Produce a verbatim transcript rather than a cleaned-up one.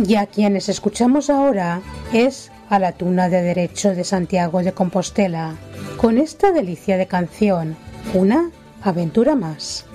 Y a quienes escuchamos ahora es a la Tuna de Derecho de Santiago de Compostela, con esta delicia de canción, Una aventura más.